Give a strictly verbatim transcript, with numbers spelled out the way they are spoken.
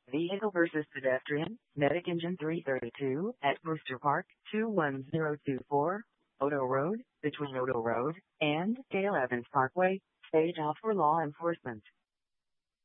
Vehicle versus pedestrian, Medic Engine three thirty-two, at Brewster Park, two one zero two four, Odo Road, between Odo Road and Dale Evans Parkway. Stage off for law enforcement.